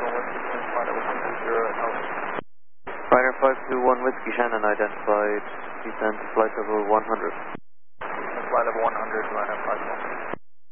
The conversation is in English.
Whiskey, flight level 120 Alpha. Ryder 521 Whiskey Shannon identified, descend to flight level 100. Flight level 100, Ryder 521.